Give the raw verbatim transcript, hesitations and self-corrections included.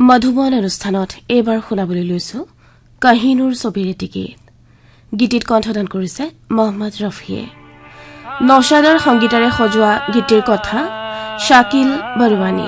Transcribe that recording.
মধুবন অনুষ্ঠানত এইবাৰ শুনাবলৈ লৈছো কাহিনুৰ ছবিৰ এটি গীত গীতিত কণ্ঠদান কৰিছে মোহাম্মদ ৰফিয়ে নৌশাদাৰ সংগীতেৰে সজোৱা গীতিৰ কথা শাকিল বৰৱানী।